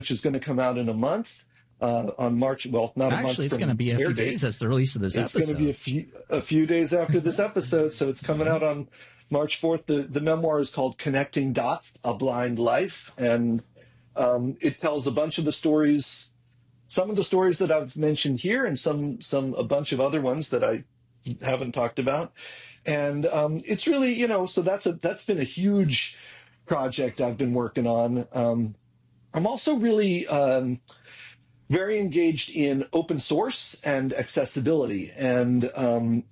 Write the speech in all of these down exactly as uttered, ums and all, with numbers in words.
which is going to come out in a month. Uh, on March, well, not a month. Actually, it's going to be a few date. days as the release of this it's episode. It's going to be a few, a few days after this episode, so it's coming out on March fourth. The, the memoir is called Connecting Dots, A Blind Life, and um, it tells a bunch of the stories, some of the stories that I've mentioned here, and some, some a bunch of other ones that I haven't talked about. And um, it's really, you know, so that's a that's been a huge project I've been working on. Um, I'm also really... Um, very engaged in open source and accessibility. And um,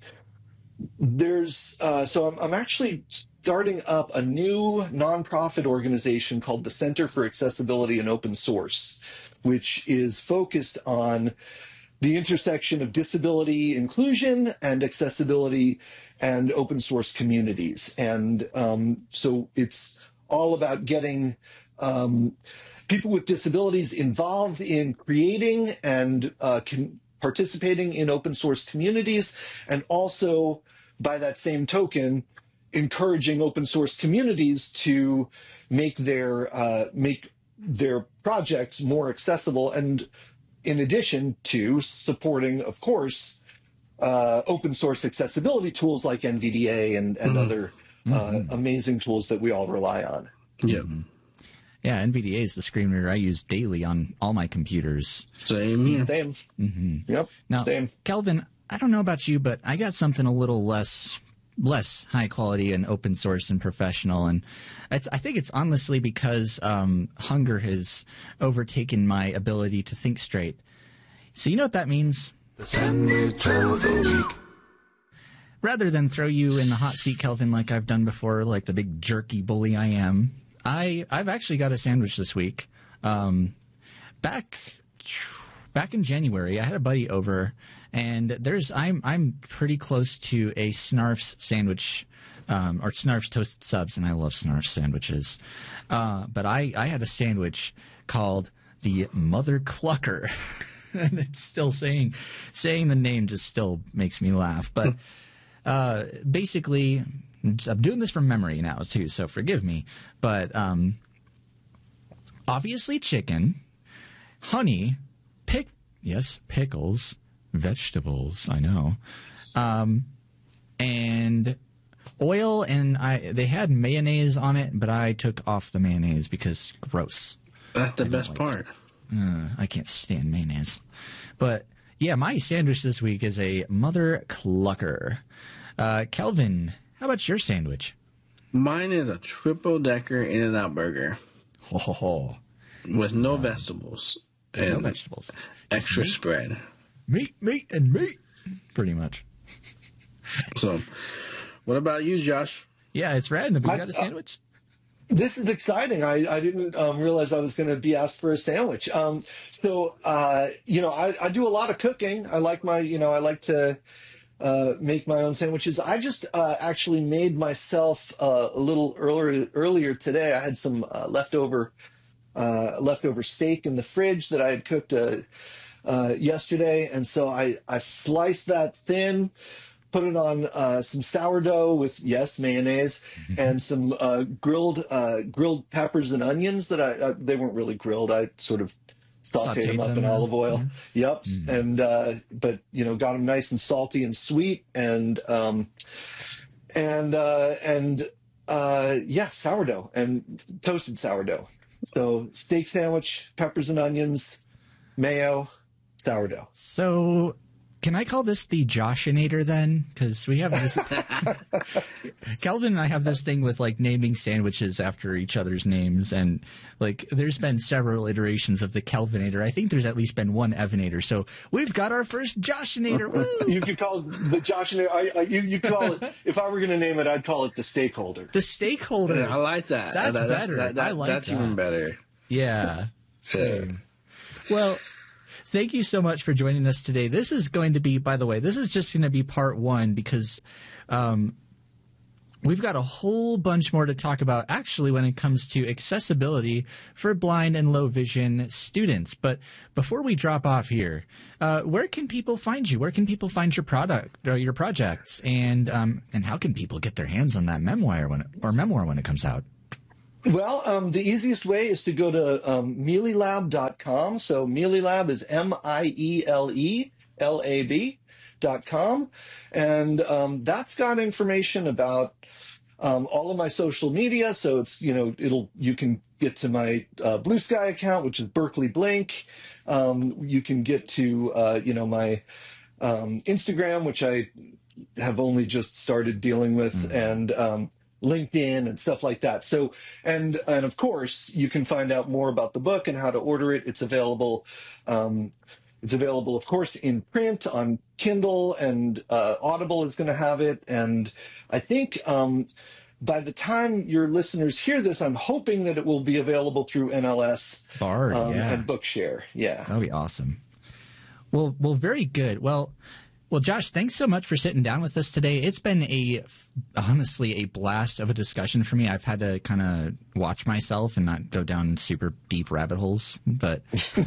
there's, uh, so I'm, I'm actually starting up a new nonprofit organization called the Center for Accessibility and Open Source, which is focused on the intersection of disability inclusion and accessibility and open source communities. And um, so it's all about getting um, people with disabilities involved in creating and uh, can, participating in open source communities, and also, by that same token, encouraging open source communities to make their uh, make their projects more accessible, and in addition to supporting, of course, uh, open source accessibility tools like N V D A and, and mm-hmm. other uh, mm-hmm. amazing tools that we all rely on. Yeah. Mm-hmm. Yeah, N V D A is the screen reader I use daily on all my computers. Same here. Same. Mm-hmm. Yep. Now, Same. Kelvin, I don't know about you, but I got something a little less less high quality and open source and professional, and it's, I think it's honestly because um, hunger has overtaken my ability to think straight. So you know what that means? The sandwich of the week. Rather than throw you in the hot seat, Kelvin, like I've done before, like the big jerky bully I am, I, I've actually got a sandwich this week. Um, back back in January, I had a buddy over, and there's I'm I'm pretty close to a Snarf's sandwich, um, or Snarf's toasted subs, and I love Snarf's sandwiches. Uh, but I, I had a sandwich called the Mother Clucker, and it's still saying saying the name just still makes me laugh. But uh, basically, I'm doing this from memory now too, so forgive me. But um, obviously chicken, honey, pick yes, pickles, vegetables, I know, um, and oil, and I they had mayonnaise on it, but I took off the mayonnaise because gross. That's the best like part. Uh, I can't stand mayonnaise. But yeah, my sandwich this week is a Mother Clucker. Uh, Kelvin, how about your sandwich? Mine is a triple-decker In-N-Out burger. Ho, ho, ho. With no um, vegetables. And no vegetables. Extra meat. spread. Meat, meat, and meat. Pretty much. So, what about you, Josh? Yeah, it's random. You got a sandwich? Uh, this is exciting. I, I didn't um, realize I was going to be asked for a sandwich. Um, so, uh, you know, I, I do a lot of cooking. I like my, you know, I like to uh, make my own sandwiches. I just uh, actually made myself uh, a little earlier earlier today. I had some uh, leftover uh, leftover steak in the fridge that I had cooked uh, uh, yesterday, and so I I sliced that thin. Put it on uh, some sourdough with, yes, mayonnaise, mm-hmm. and some uh, grilled uh, grilled peppers and onions that I, uh, they weren't really grilled. I sort of sauteed, sauteed them up them in olive oil. Yeah. Yep. Mm-hmm. And, uh, but, you know, got them nice and salty and sweet, and, um, and, uh, and, uh, yeah, sourdough and toasted sourdough. So steak sandwich, peppers and onions, mayo, sourdough. So... Can I call this the Joshinator then? Because we have this. Kelvin and I have this thing with like naming sandwiches after each other's names, and like there's been several iterations of the Kelvinator. I think there's at least been one Evinator. So we've got our first Joshinator. Woo! You could call it the Joshinator. I, I, you you call it. If I were going to name it, I'd call it the Stakeholder. The Stakeholder. I like that. That's that, better. That, that, I like that's that. even better. Yeah. Same. Well. Thank you so much for joining us today. This is going to be, by the way, this is just going to be part one because um, we've got a whole bunch more to talk about actually when it comes to accessibility for blind and low vision students. But before we drop off here, uh, where can people find you? Where can people find your product or your projects? And um, and how can people get their hands on that memoir when it, or memoir when it comes out? Well, um, the easiest way is to go to um, mealy lab dot com. So Mealy Lab is M I E L E L A B dot com. And um, that's got information about um, all of my social media. So it's, you know, it'll, you can get to my uh, Blue Sky account, which is Berkeley Blink. Um, you can get to, uh, you know, my um, Instagram, which I have only just started dealing with, mm-hmm. and um, LinkedIn and stuff like that. So, and and of course, you can find out more about the book and how to order it. It's available. Um, it's available, of course, in print on Kindle, and uh, Audible is going to have it. And I think um, by the time your listeners hear this, I'm hoping that it will be available through N L S Bard, um, yeah. and Bookshare. Yeah, that'll be awesome. Well, well, very good. Well. Well, Josh, thanks so much for sitting down with us today. It's been a, honestly, a blast of a discussion for me. I've had to kind of watch myself and not go down super deep rabbit holes. But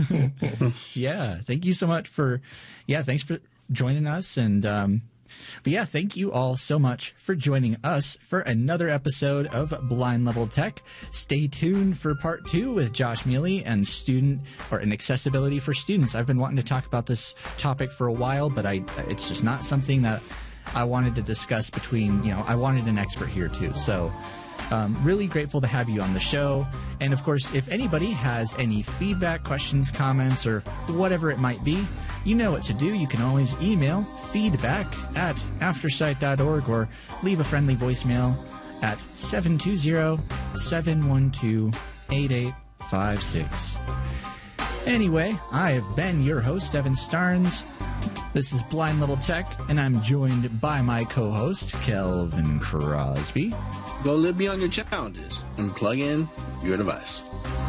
yeah, thank you so much for, yeah, thanks for joining us. And, um, but yeah, thank you all so much for joining us for another episode of Blind Level Tech. Stay tuned for part two with Josh Mealy and student or an accessibility for students. I've been wanting to talk about this topic for a while, but I it's just not something that I wanted to discuss between, you know, I wanted an expert here too. So Um, really grateful to have you on the show. And of course, if anybody has any feedback, questions, comments, or whatever it might be, you know what to do. You can always email feedback at aftersight dot org or leave a friendly voicemail at seven two zero, seven one two, eight eight five six. Anyway, I have been your host, Evan Starnes. This is Blind Level Tech, and I'm joined by my co-host, Kelvin Crosby. Go live beyond your challenges and plug in your device.